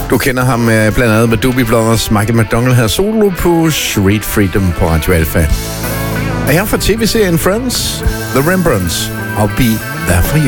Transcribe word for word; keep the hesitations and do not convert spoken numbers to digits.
Du kender ham blandt andet med Doobie Brothers. Michael McDonald her solo på Street Freedom på Radio Alpha. Og her fra tv-serien Friends, The Rembrandts, I'll Be There For You.